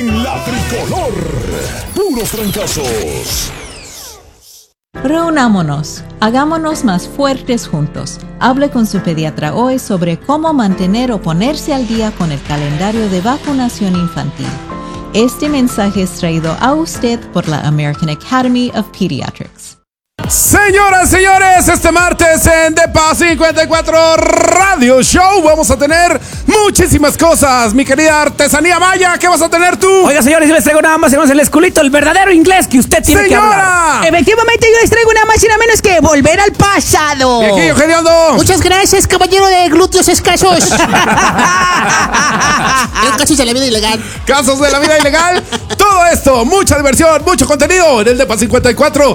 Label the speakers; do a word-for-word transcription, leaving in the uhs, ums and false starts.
Speaker 1: en la tricolor. Puros trancazos.
Speaker 2: Reunámonos, hagámonos más fuertes juntos. Hable con su pediatra hoy sobre cómo mantener o ponerse al día con el calendario de vacunación infantil. Este mensaje es traído a usted por la American Academy of Pediatrics.
Speaker 3: Señoras, señores, este martes en Depa cincuenta y cuatro Radio Show vamos a tener muchísimas cosas. Mi querida Artesanía Maya, ¿qué vas a tener tú?
Speaker 4: Oiga, señores, yo les traigo nada más y menos el esculito, el verdadero inglés que usted tiene
Speaker 3: ¡Señora!
Speaker 4: que hablar.
Speaker 5: Efectivamente, yo les traigo nada más y nada menos que volver al pasado.
Speaker 3: Viejillo geniando.
Speaker 5: Muchas gracias, caballero de glúteos escasos. Casos de la vida ilegal.
Speaker 3: Casos de la vida ilegal. Todo esto, mucha diversión, mucho contenido en el Depa cincuenta y cuatro